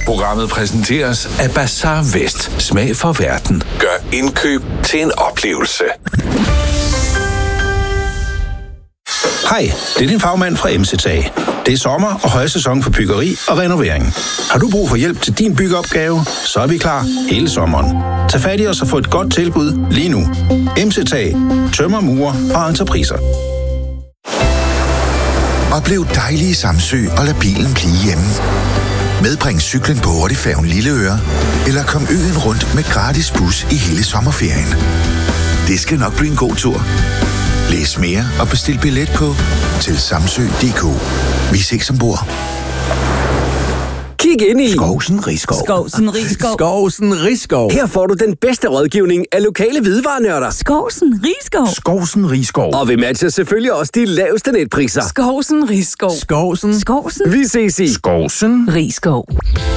Programmet præsenteres af Bazaar Vest. Smag for verden. Gør indkøb til en oplevelse. Hej, det er din fagmand fra MCT. Det er sommer og højsæson for byggeri og renovering. Har du brug for hjælp til din byggeopgave, så er vi klar hele sommeren. Tag fat i os og få et godt tilbud lige nu. MCT. Tømmer, murer og entrepriser. Oplev dejlige Samsø og lad bilen blive hjemme. Medbring cyklen på hurtigfærgen Lilleøre, eller kom øen rundt med gratis bus i hele sommerferien. Det skal nok blive en god tur. Læs mere og bestil billet på til samsø.dk. Vi ses ombord. Kig ind i Skovsen Rigskov. Skovsen Rigskov. Skovsen Rigskov. Her får du den bedste rådgivning af lokale hvidevarenørder. Skovsen Rigskov. Skovsen Rigskov. Og vi matcher selvfølgelig også de laveste netpriser. Skovsen Rigskov. Skovsen. Skovsen. Vi ses i Skovsen Rigskov.